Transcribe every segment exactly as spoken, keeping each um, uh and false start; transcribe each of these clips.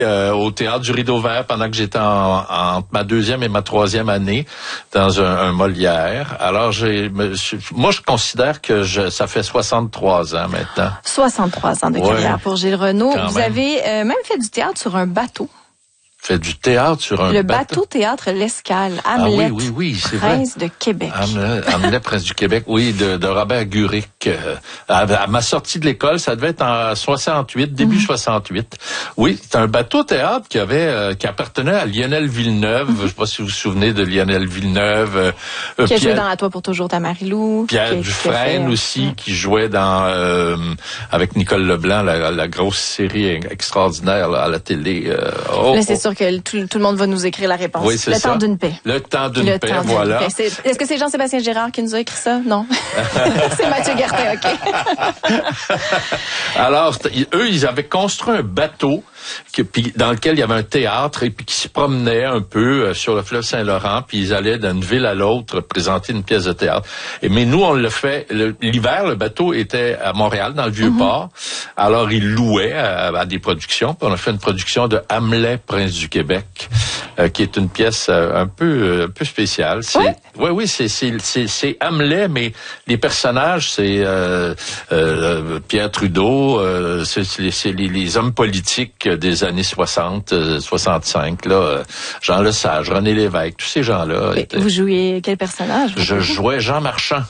Euh, au Théâtre du Rideau Vert pendant que j'étais en, en ma deuxième et ma troisième année dans un, un Molière. Alors, j'ai, moi, je considère que je, ça fait soixante-trois ans maintenant. soixante-trois ans de carrière ouais, pour Gilles Renaud. Vous même. avez euh, même fait du théâtre sur un bateau. Fait du théâtre sur un Le bateau. bateau théâtre L'Escale, Hamlet, ah, oui, oui, oui, c'est Prince vrai. de Québec. Hamlet, Hamlet, Prince du Québec, oui, de, de Robert Guric. Euh, à, à ma sortie de l'école, ça devait être en soixante-huit, début mm-hmm. soixante-huit. Oui, c'est un bateau théâtre qui avait, euh, qui appartenait à Lionel Villeneuve. Mm-hmm. Je sais pas si vous vous souvenez de Lionel Villeneuve. Euh, qui a Pierre, joué dans À toi pour toujours ta Marie-Lou. Pierre qui, Dufresne qui aussi, ouais. qui jouait dans euh, avec Nicole Leblanc, la, la grosse série extraordinaire là, à la télé. Euh, oh, là, c'est oh. sûr que tout, tout le monde va nous écrire la réponse. Oui, c'est le ça. temps d'une paix. Le temps d'une le paix, temps voilà. Paix. C'est, est-ce que c'est Jean-Sébastien Gérard qui nous a écrit ça? Non. C'est Mathieu Gertin, OK. Alors, eux, ils avaient construit un bateau que, puis, dans lequel il y avait un théâtre et puis qui se promenait un peu euh, sur le fleuve Saint-Laurent, puis ils allaient d'une ville à l'autre présenter une pièce de théâtre. Et, mais nous, on le fait, le, l'hiver, le bateau était à Montréal, dans le Vieux-Port. Mm-hmm. Alors, ils louaient à, à des productions. Puis on a fait une production de Hamlet, Prince du Québec, euh, qui est une pièce euh, un peu euh, un peu spéciale. C'est, ouais. Oui, oui, c'est, c'est, c'est, c'est Hamlet, mais les personnages, c'est euh, euh, Pierre Trudeau, euh, c'est, c'est, c'est les, les hommes politiques des années soixante, soixante-cinq, là, Jean Lesage, René Lévesque, tous ces gens-là. Étaient... Vous jouiez quel personnage? Je jouais Jean Marchand,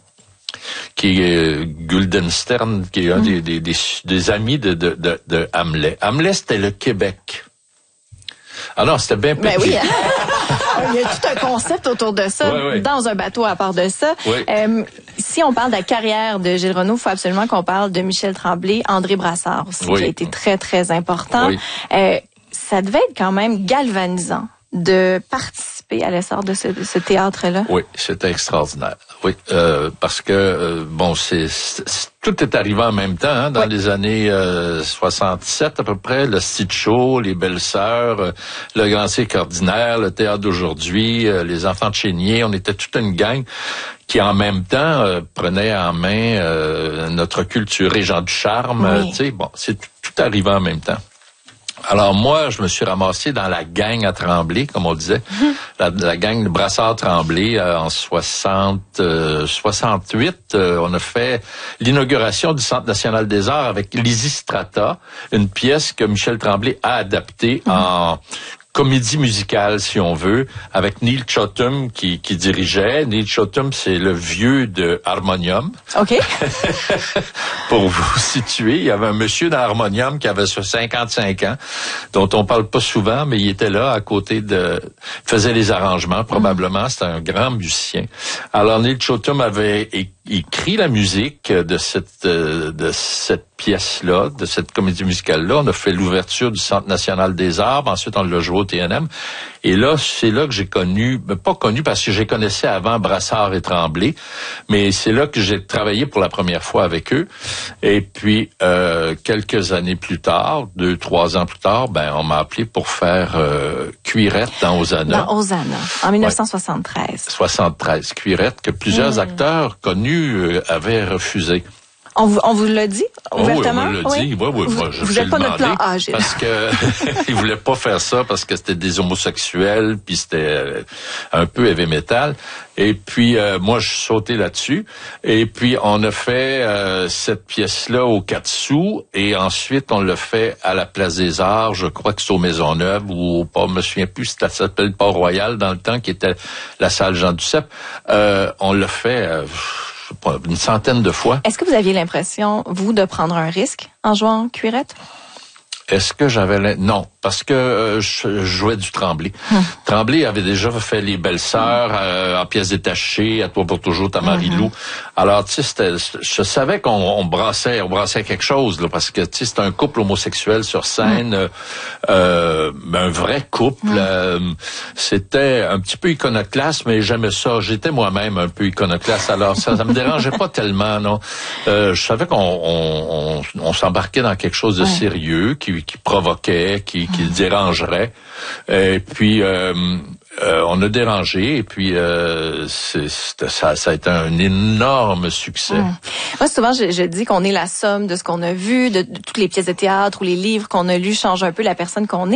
qui est euh, Guildenstern, qui est un mmh. des, des, des, des amis de, de, de, de Hamlet. Hamlet, c'était le Québec. Ah non, c'était bien petit. Ben oui. Il y a tout un concept autour de ça, oui, oui. dans un bateau à part de ça. Oui. Euh, si on parle de la carrière de Gilles Renaud, il faut absolument qu'on parle de Michel Tremblay, André Brassard aussi, oui. qui a été très, très important. Oui. Euh, ça devait être quand même galvanisant de participer à l'essor de ce, de ce théâtre-là. Oui, c'était extraordinaire. Oui, euh, parce que, euh, bon, c'est, c'est tout est arrivé en même temps, hein, dans oui. les années euh, soixante-sept à peu près, le Stitch Show, les Belles-Sœurs, euh, le Grand Cirque Ordinaire, le Théâtre d'aujourd'hui, euh, les Enfants de Chénier, on était toute une gang qui en même temps euh, prenait en main euh, notre culture, Régent du Charme, oui. euh, tu sais, bon, c'est tout, tout arrivé en même temps. Alors moi, je me suis ramassé dans la gang à Tremblay, comme on disait, mmh. la, la gang de Brassard-Tremblay euh, en soixante, euh, soixante-huit. Euh, on a fait l'inauguration du Centre national des arts avec Lysistrata, une pièce que Michel Tremblay a adaptée mmh. en comédie musicale, si on veut, avec Neil Chotum qui, qui dirigeait. Neil Chotum, c'est le vieux de Harmonium. OK. Pour vous situer, il y avait un monsieur dans Harmonium qui avait cinquante-cinq ans, dont on parle pas souvent, mais il était là à côté de... Il faisait les arrangements, probablement. Mm. C'était un grand musicien. Alors, Neil Chotum avait écrit la musique de cette, de cette pièce-là, de cette comédie musicale-là. On a fait l'ouverture du Centre national des arts. Ensuite, on l'a joué au T N M. Et là, c'est là que j'ai connu, ben pas connu parce que je les connaissais avant Brassard et Tremblay, mais c'est là que j'ai travaillé pour la première fois avec eux. Et puis, euh, quelques années plus tard, deux, trois ans plus tard, ben on m'a appelé pour faire euh, Cuirette dans Hosanna. Dans Hosanna, en dix-neuf cent soixante-treize. Ouais, soixante-treize, Cuirette, que plusieurs mmh. acteurs connus euh, avaient refusé. On vous, on vous l'a dit ouvertement? Oh oui, on me l'a dit. Oui, oui, vous, moi, je vous n'êtes pas notre plan A, Gilles. Parce que ils voulaient pas faire ça parce que c'était des homosexuels, puis c'était un peu heavy metal. Et puis euh, moi, je suis sauté là-dessus. Et puis on a fait euh, cette pièce-là au quatre sous, et ensuite on l'a fait à la Place des Arts. Je crois que c'est au Maisonneuve ou au, je me souviens plus, ça s'appelle Port-Royal dans le temps, qui était la salle Jean Duceppe. Euh, on l'a fait. Euh, Pas, une centaine de fois. Est-ce que vous aviez l'impression, vous, de prendre un risque en jouant Cuirette? Est-ce que j'avais... L'... Non, parce que euh, je jouais du Tremblay. Hum. Tremblay avait déjà fait Les Belles-Sœurs hum. euh, en pièces détachées, À toi pour toujours, ta Marie-Lou. Hum. Alors, tu sais, je savais qu'on on brassait, on brassait quelque chose, là, parce que, tu sais, c'était un couple homosexuel sur scène, hum. euh, un vrai couple. Hum. Euh, c'était un petit peu iconoclaste, mais j'aimais ça. J'étais moi-même un peu iconoclaste, alors ça, ça me dérangeait pas tellement, non. Euh, je savais qu'on on, on, on s'embarquait dans quelque chose de ouais. sérieux, qui qui, qui provoquait, qui, qui dérangerait. Et puis euh, euh, on a dérangé et puis euh, c'est, ça, ça a été un énorme succès. Mmh. Moi, souvent, je, je dis qu'on est la somme de ce qu'on a vu, de, de toutes les pièces de théâtre ou les livres qu'on a lus changent un peu la personne qu'on est.